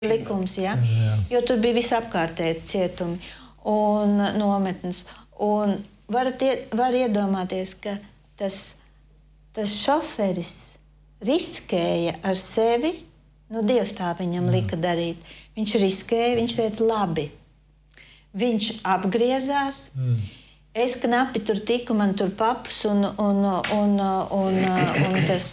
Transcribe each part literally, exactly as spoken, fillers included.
likums, ja? Jā. Jo tur bija visapkārtēji cietumi un nometnes. Un varat ie, var iedomāties, ka tas, tas šoferis riskēja ar sevi, nu Dievs tā viņam Jā. Lika darīt. Viņš riskēja, viņš teica labi. Viņš apgriezās, mm. es knapi tur tiku, man tur paps un, un, un, un, un tas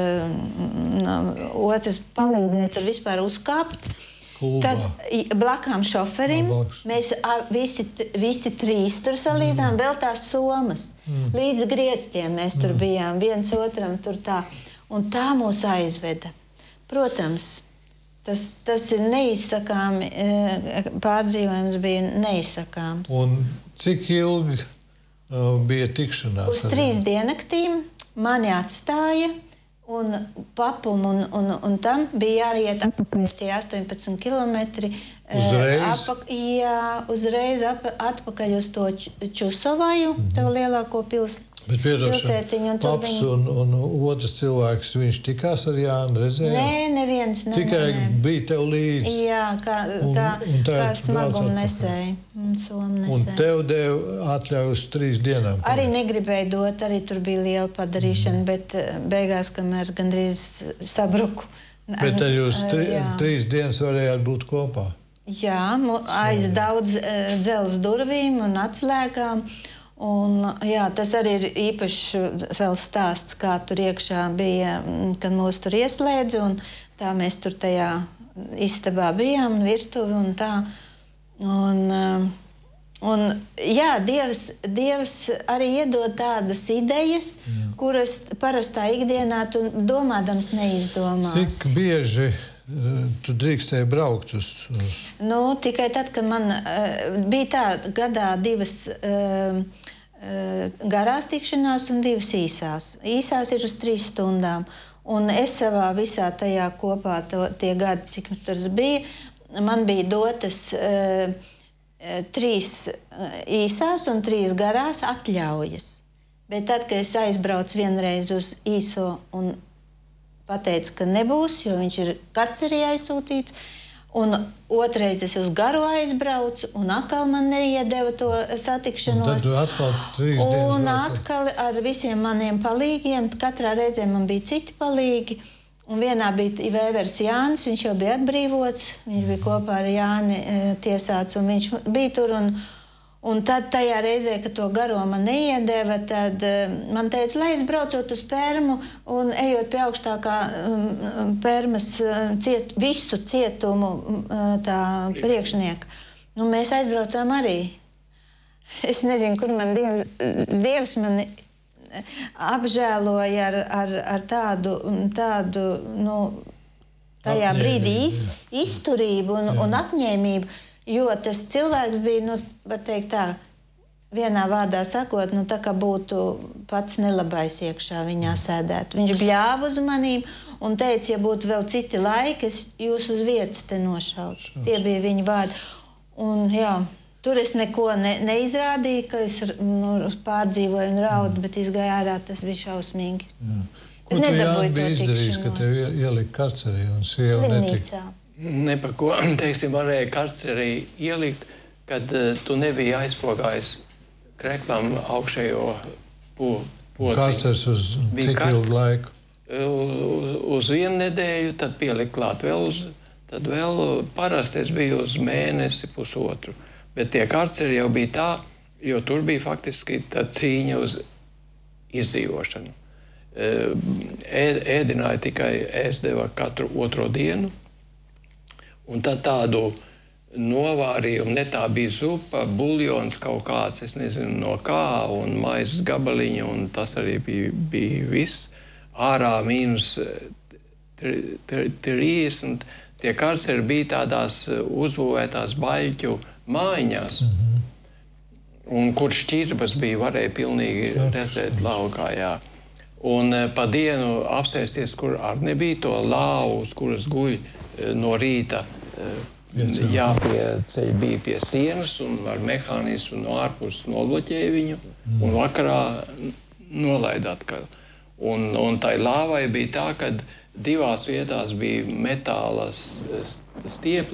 uh, otrs palīdzēja tur vispār uzkāpt. Tad blakām šoferim mēs visi, visi trīs tur salīdām, mm. vēl tās somas. Mm. Līdz griestiem mēs tur mm. bijām, viens otram tur tā. Un tā mūs aizveda. Protams, tas, tas ir neizsakāmi, pārdzīvojums bija neizsakāms. Un cik ilgi uh, bija tikšanās? Uz trīs diennaktīm mani atstāja. Un papum un, un, un tam bija jāiet atpakaļ tie astoņpadsmit kilometri. Uzreiz? Apak, jā, uzreiz ap, atpakaļ uz to Čusovaju, mm-hmm. tev lielāko pils, pilsētiņu. Un paps viņi... un, un otrs cilvēks, viņš tikās ar Jānu, redzēja? Nē, neviens. Ne, Tikai ne, ne. bija tev līdzi? Jā, kā, un, kā, un kā smagumu nesēja. Un, un tev deva atļauju uz trīs dienām? Arī negribēju dot, arī tur bija liela padarīšana, mm. bet beigās, kamēr gandrīz sabruku. Bet tad jūs tri, trīs dienas varējāt būt kopā? Jā, aiz daudz dzelzs durvīm un atslēgām. Un, jā, tas arī ir īpašs vēl stāsts, kā tur iekšā bija, kad mūs tur ieslēdza. Un tā mēs tur tajā istabā bijām, virtuvi un tā. Un, un, jā, Dievs, Dievs arī iedod tādas idejas, jā. Kuras parastā ikdienā tu domādams neizdomās. Cik bieži uh, tu drīkstēji braukt uz, uz... Nu, tikai tad, kad man uh, bija tā gadā divas uh, uh, garās tikšanās un divas īsās. Īsās ir uz trīs stundām. Un es savā visā tajā kopā, to, tie gadi, cik tas bija, man bija dotas uh, trīs īsās un trīs garās atļaujas. Bet tad, kad es aizbraucu vienreiz uz īso un pateicu, ka nebūs, jo viņš ir karcerī aizsūtīts, un otrais es uz garo aizbraucu, un atkal man neiedeva to satikšanos. Un tad atkal trīs dienas. Un atkal ar visiem maniem palīgiem, katrā reizē man bija citi palīgi. Un vienā bija Vēvers Jānis, viņš jau bija atbrīvots, viņš bija kopā ar Jāni e, tiesāts, un viņš bija tur. Un, un tad tajā reizē, kad to garo man neiedeva, tad e, man teica, lai es braucot uz Permu un ejot pie augstākā um, Permas ciet, visu cietumu tā priekšnieka. Nu, mēs aizbraucām arī. Es nezinu, kur man Dievs, Dievs mani apžēloja ar, ar, ar tādu, tādu nu, tajā brīdī iz, izturību un, un apņēmību, jo tas cilvēks bija, nu, var teikt tā, vienā vārdā sakot, nu, tā kā būtu pats nelabais iekšā viņā sēdēt. Viņš bļāva uz manīm un teica, ja būtu vēl citi laiki, es jūs uz vietas te nošautu. Tie bija viņa vārdi. Un, jā, tur es neko ne, neizrādīju, ka es nu, pārdzīvoju un raudu, bet izgāju ārā, tas bija šausmīgi. Jā. Ko tu, Jāni, bija izdarījis, ka tev ielika karcerī un sieva netika? Ne par ko, teiksim, varēja karcerī ielikt, kad uh, tu nebija aizpogājis kreklam augšējo po, pociņu. Karcers uz cik kar... ilgu laiku? Uz, uz vienu nedēļu, tad pielikt klāt vēl uz, tad vēl parasti es biju uz mēnesi, pusotru. Bet tie karceri jau bija tā, jo tur bija faktiski tā cīņa uz izdzīvošanu. Ēdināja tikai ēstdeva katru otro dienu, un tad tādu novārījumu, ne tā bija zupa, buljons kaut kāds, es nezinu no kā, un maizes gabaliņa, un tas arī bija, bija viss. Ārā mīnus trīsdesmit, tie karceri bija tādās uzbūvētās baļķu mājiņās, mm-hmm. un kur šķirbas bija, varēja pilnīgi redzēt laukā, jā. Un pa dienu apsēsties, kur ar nebija to lāvu, uz kuras guļ no rīta, jāpieceļ bija pie sienas un ar mehānismu no ārpuses nobloķēja viņu, mm. un vakarā nolaida atkal. Un, un tai lāvai bija tā, kad divās vietās bija metāla stieples.